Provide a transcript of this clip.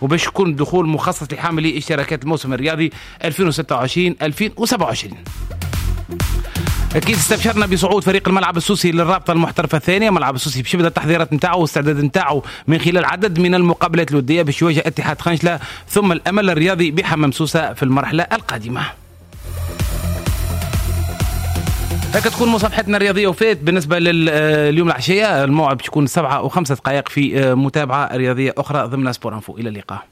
وباش يكون دخول مخصص لحاملي اشتراكات الموسم الرياضي 2026-2027. أكيد استبشرنا بصعود فريق الملعب السوسي للرابطة المحترفة الثانية. ملعب السوسي باش يبدا التحضيرات نتاعو والاستعداد نتاعو من خلال عدد من المقابلات الودية باش يواجه اتحاد خنشلة ثم الأمل الرياضي بحمام سوسة في المرحلة القادمة. هكا تكون مصافحتنا الرياضية وفات بالنسبة لليوم العشية. الموعد باش يكون 7:05 في متابعة رياضية أخرى ضمن سبور انفو. إلى اللقاء.